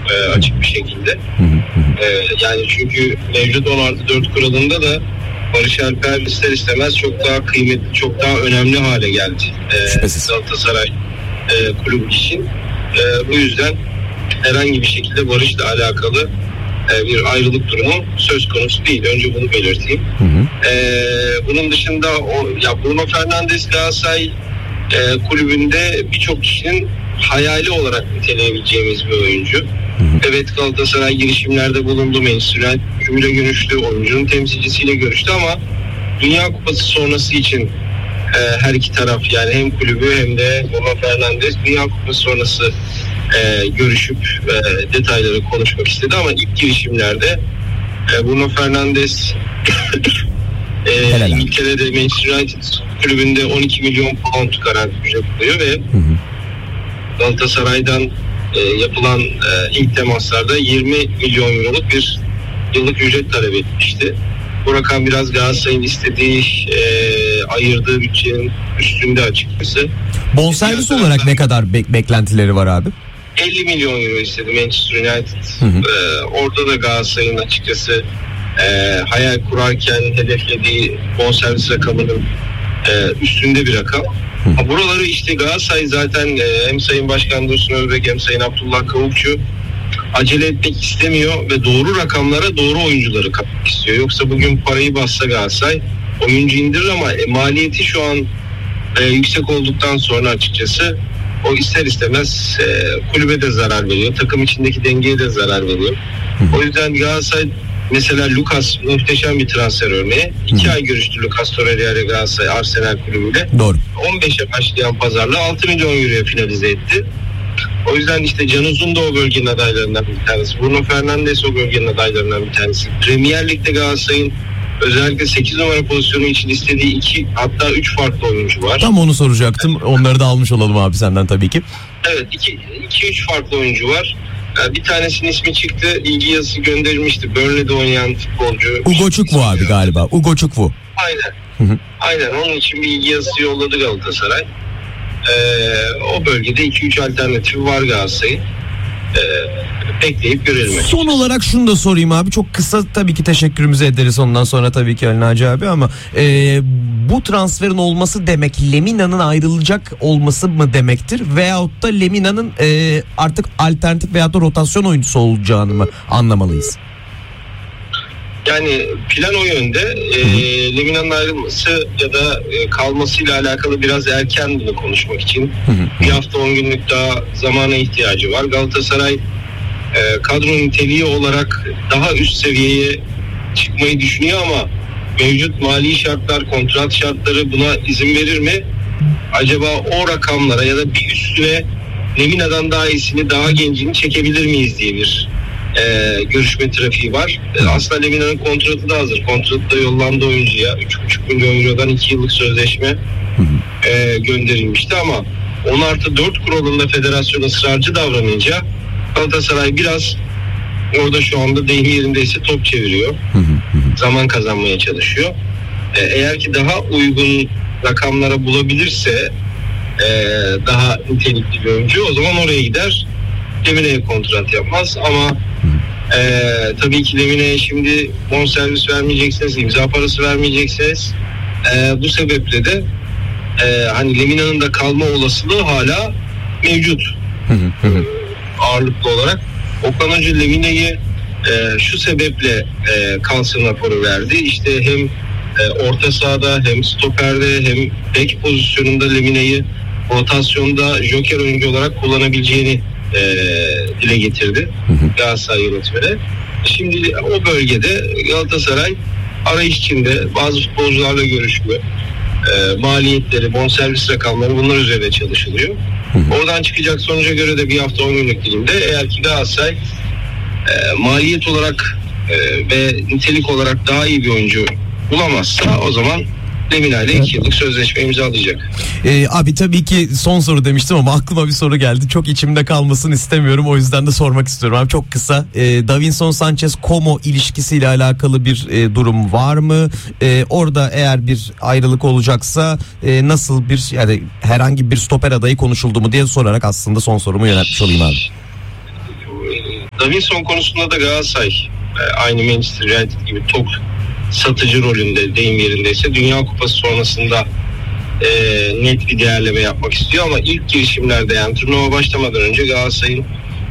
açık bir şekilde. Yani çünkü mevcut 10+4 kuralında da Barış Alper ister istemez çok daha kıymetli, çok daha önemli hale geldi Galatasaray kulübü için. Bu yüzden herhangi bir şekilde Barış'la alakalı bir ayrılık durumu söz konusu değil. Önce bunu belirteyim. Bunun dışında Bruno Fernandes Galatasaray kulübünde birçok kişinin hayali olarak niteleyebileceğimiz bir oyuncu. Evet, Galatasaray girişimlerde bulundu. Manchester United kulübüyle görüştü. Oyuncunun temsilcisiyle görüştü ama Dünya Kupası sonrası için her iki taraf, yani hem kulübü hem de Bruno Fernandes Dünya Kupası sonrası görüşüp detayları konuşmak istedi ama ilk girişimlerde Bruno Fernandes İngiltere'de Manchester United kulübünde 12 milyon pound garanti ücret buluyor ve Galatasaray'dan yapılan ilk temaslarda 20 milyon euroluk bir yıllık ücret talep etmişti. Bu rakam biraz Galatasaray'ın istediği, ayırdığı bütçenin üstünde açıkçası. Bonservis olarak ne kadar beklentileri var abi? 50 milyon euro istedi Manchester United. Orada da Galatasaray'ın açıkçası hayal kurarken hedeflediği bonservis rakamının üstünde bir rakam. Buraları işte Galatasaray zaten hem Sayın Başkan Dursun Özbek hem Sayın Abdullah Kavukçu acele etmek istemiyor ve doğru rakamlara doğru oyuncuları kapmak istiyor. Yoksa bugün parayı bassa Galatasaray oyuncu indirir ama maliyeti şu an yüksek olduktan sonra açıkçası o ister istemez kulübe de zarar veriyor. Takım içindeki dengeye de zarar veriyor. O yüzden Galatasaray mesela Lucas muhteşem bir transfer örneği. 2 ay görüştü Lucas Torreira ile Galatasaray Arsenal kulübüyle. Doğru. 15'e başlayan pazarla 6 milyon euroya finalize etti. O yüzden işte Can Uzun da o bölgenin adaylarından bir tanesi. Bruno Fernandes o bölgenin adaylarından bir tanesi. Premier Lig'de Galatasaray'ın özellikle 8 numara pozisyonu için istediği 2 hatta 3 farklı oyuncu var. Tam onu soracaktım. Onları da almış olalım abi senden tabii ki. Evet, 2-3 farklı oyuncu var. Bir tanesinin ismi çıktı. İlgi yazısı gönderilmişti. Burnley'de oynayan futbolcu. Ugo Çukwu abi galiba. Ugo Çukwu. Aynen. Aynen. Onun için bir ilgi yazısı yolladı Galatasaray. O bölgede 2-3 alternatifi var Galatasaray'ın. Bekleyip görelim. Son olarak şunu da sorayım abi. Çok kısa tabii ki teşekkürümüzü ederiz ondan sonra tabii ki Ali Naci abi ama bu transferin olması demek Lemina'nın ayrılacak olması mı demektir? Veyahut da Lemina'nın artık alternatif veyahut da rotasyon oyuncusu olacağını mı anlamalıyız? Yani plan o yönde. Lemina'nın ayrılması ya da kalmasıyla alakalı biraz erken bunu konuşmak için. Bir hafta 10 günlük daha zamana ihtiyacı var. Galatasaray kadro niteliği olarak daha üst seviyeye çıkmayı düşünüyor ama mevcut mali şartlar, kontrat şartları buna izin verir mi? Acaba o rakamlara ya da bir üstüne Lemina'dan daha iyisini, daha gencini çekebilir miyiz diye bir görüşme trafiği var. Aslında Lemina'nın kontratı da hazır. Kontratı da yollandı oyuncuya. 3,5 milyon eurodan 2 yıllık sözleşme gönderilmişti ama 10+4 kuralında federasyon ısrarcı davranınca Galatasaray biraz orada şu anda deyim yerindeyse top çeviriyor. Zaman kazanmaya çalışıyor. Eğer ki daha uygun rakamlara bulabilirse daha nitelikli bir oyuncu o zaman oraya gider. Lemine'ye kontrat yapmaz ama tabii ki Lemine'ye şimdi bonservis vermeyeceksiniz, imza parası vermeyeceksiniz. Bu sebeple de hani Lemina'nın da kalma olasılığı hala mevcut. Ağırlıklı olarak. Okan Hoca Lemine'yi şu sebeple kalsın raporu verdi. İşte hem orta sahada hem stoperde hem bek pozisyonunda Lemine'yi rotasyonda joker oyuncu olarak kullanabileceğini dile getirdi Galatasaray yönetimine. Şimdi o bölgede Galatasaray arayış içinde bazı futbolcularla görüşüyor. Maliyetleri, bonservis rakamları bunlar üzerine çalışılıyor. Oradan çıkacak sonuca göre de bir hafta 10 günlük dilimde eğer ki Galatasaray maliyet olarak ve nitelik olarak daha iyi bir oyuncu bulamazsa o zaman Lemina ile 2 yıllık sözleşme imzalayacak. Abi tabii ki son soru demiştim ama aklıma bir soru geldi. Çok içimde kalmasını istemiyorum. O yüzden de sormak istiyorum abi. Çok kısa. Davinson Sanchez-Como ilişkisiyle alakalı bir durum var mı? Orada eğer bir ayrılık olacaksa nasıl bir yani herhangi bir stoper adayı konuşuldu mu diye sorarak aslında son sorumu yöneltmiş olayım abi. Davinson konusunda da Galatasaray aynı Manchester United gibi tok satıcı rolünde, deyim yerindeyse, Dünya Kupası sonrasında net bir değerleme yapmak istiyor ama ilk girişimlerde, yani turnuva başlamadan önce Galatasaray'ın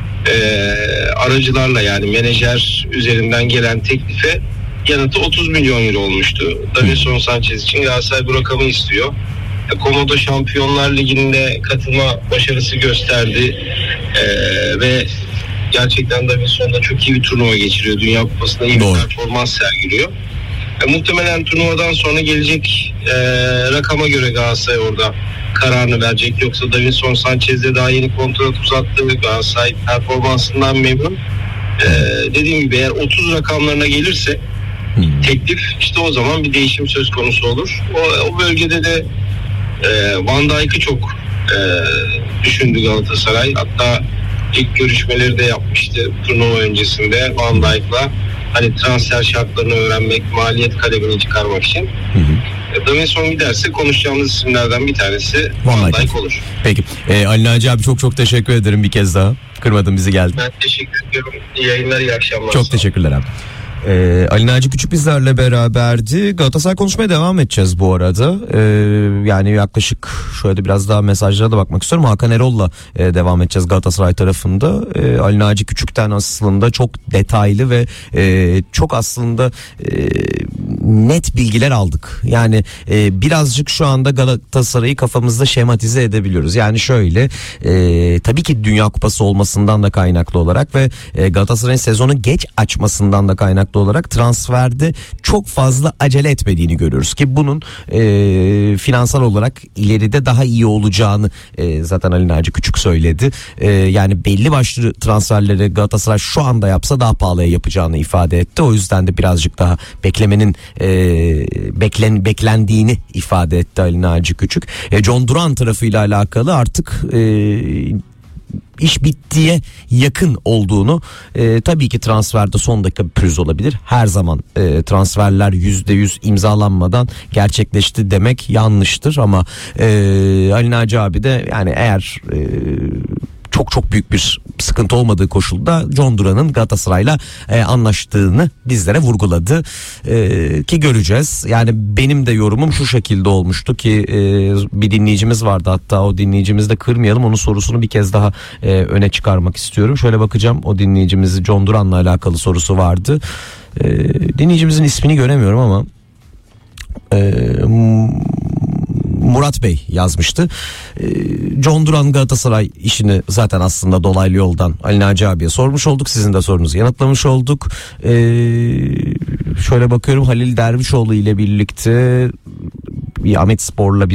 aracılarla, yani menajer üzerinden gelen teklife yanıtı 30 milyon euro olmuştu. Davinson Sanchez için Galatasaray bu rakamı istiyor. Komodo Şampiyonlar Ligi'nde katılma başarısı gösterdi ve gerçekten Davinson'da çok iyi bir turnuva geçiriyor. Dünya Kupası'nda iyi bir performans sergiliyor. Muhtemelen turnuvadan sonra gelecek rakama göre Galatasaray orada kararını verecek. Yoksa Davinson Sanchez'de daha yeni kontrat uzattı. Galatasaray performansından memnun. Dediğim gibi eğer 30 rakamlarına gelirse teklif, işte o zaman bir değişim söz konusu olur. O bölgede de Van Dijk'ı çok düşündü Galatasaray. Hatta ilk görüşmeleri de yapmıştı turnuva öncesinde Van Dijk'la. Hani transfer şartlarını öğrenmek, maliyet kalemini çıkarmak için. Davinson giderse konuşacağımız isimlerden bir tanesi Van Dijk olur. Peki. Ali Naci abi çok teşekkür ederim bir kez daha. Kırmadın bizi, geldin. Ben teşekkür ediyorum. İyi yayınlar, iyi akşamlar. Çok teşekkürler abi. Ali Naci Küçük bizlerle beraberdi. Galatasaray konuşmaya devam edeceğiz bu arada. Yani yaklaşık şöyle biraz daha mesajlara da bakmak istiyorum. Hakan Erol'la devam edeceğiz Galatasaray tarafında. Ali Naci Küçük'ten aslında çok detaylı ve çok aslında net bilgiler aldık. Yani birazcık şu anda Galatasaray'ı kafamızda şematize edebiliyoruz. Yani şöyle, tabii ki Dünya Kupası olmasından da kaynaklı olarak ve Galatasaray'ın sezonu geç açmasından da kaynaklı olarak transferde çok fazla acele etmediğini görüyoruz ki bunun finansal olarak ileride daha iyi olacağını zaten Ali Naci Küçük söyledi. Yani belli başlı transferleri Galatasaray şu anda yapsa daha pahalıya yapacağını ifade etti. O yüzden de birazcık daha beklemenin beklendiğini ifade etti Ali Naci Küçük. John Duran tarafıyla alakalı artık iş bittiye yakın olduğunu, tabii ki transferde son dakika bir pürüz olabilir. Her zaman transferler %100 imzalanmadan gerçekleşti demek yanlıştır ama Ali Naci abi de yani eğer çok büyük bir sıkıntı olmadığı koşulda John Duran'ın Galatasaray'la anlaştığını bizlere vurguladı ki göreceğiz. Yani benim de yorumum şu şekilde olmuştu ki bir dinleyicimiz vardı, hatta o dinleyicimizi de kırmayalım, onun sorusunu bir kez daha öne çıkarmak istiyorum. Şöyle bakacağım, o dinleyicimiz John Duran'la alakalı sorusu vardı. Dinleyicimizin ismini göremiyorum ama Murat Bey yazmıştı. John Duran Galatasaray işini zaten aslında dolaylı yoldan Ali Naci abiye sormuş olduk. Sizin de sorunuzu yanıtlamış olduk. Şöyle bakıyorum, Halil Dervişoğlu ile birlikte bir Ahmet Spor'la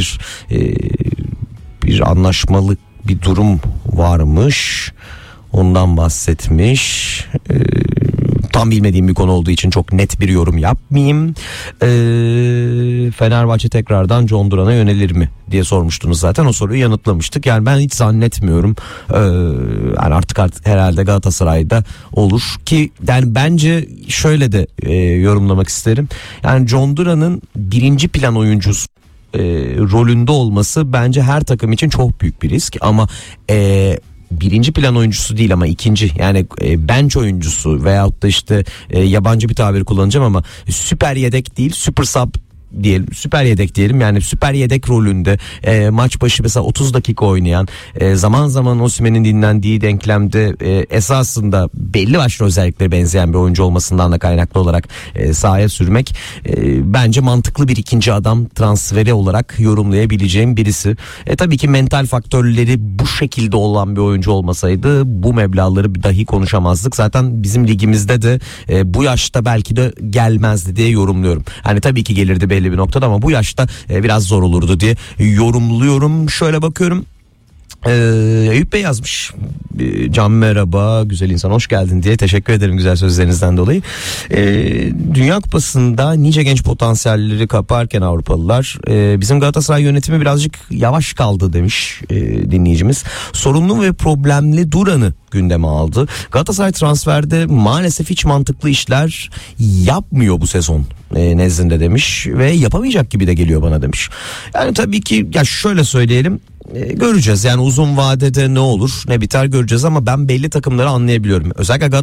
bir anlaşmalı bir durum varmış. Ondan bahsetmiş. Tam bilmediğim bir konu olduğu için çok net bir yorum yapmayayım. Fenerbahçe tekrardan John Duran'a yönelir mi diye sormuştunuz zaten, o soruyu yanıtlamıştık. Yani ben hiç zannetmiyorum. Yani artık herhalde Galatasaray'da olur ki, yani bence şöyle de yorumlamak isterim. Yani John Duran'ın birinci plan oyuncusu rolünde olması bence her takım için çok büyük bir risk ama birinci plan oyuncusu değil ama ikinci, yani bench oyuncusu veyahut da işte yabancı bir tabir kullanacağım ama süper yedek değil, süper sub diyelim, süper yedek diyelim, yani süper yedek rolünde maç başı mesela 30 dakika oynayan, zaman zaman Osimhen'in dinlendiği denklemde esasında belli başlı özelliklere benzeyen bir oyuncu olmasından da kaynaklı olarak sahaya sürmek bence mantıklı bir ikinci adam transferi olarak yorumlayabileceğim birisi. Tabii ki mental faktörleri bu şekilde olan bir oyuncu olmasaydı bu meblağları dahi konuşamazdık. Zaten bizim ligimizde de bu yaşta belki de gelmezdi diye yorumluyorum. Hani tabii ki gelirdi belli bir noktada ama bu yaşta biraz zor olurdu diye yorumluyorum. Şöyle bakıyorum. Eyüp Bey yazmış. Can merhaba, güzel insan, hoş geldin diye. Teşekkür ederim güzel sözlerinizden dolayı. Dünya Kupası'nda nice genç potansiyelleri kaparken Avrupalılar, bizim Galatasaray yönetimi birazcık yavaş kaldı demiş dinleyicimiz. Sorunlu ve problemli Duran'ı gündeme aldı. Galatasaray transferde maalesef hiç mantıklı işler yapmıyor bu sezon nezdinde demiş ve yapamayacak gibi de geliyor bana demiş. Yani tabii ki ya şöyle söyleyelim, göreceğiz yani uzun vadede ne olur ne biter göreceğiz ama ben belli takımları anlayabiliyorum. Özellikle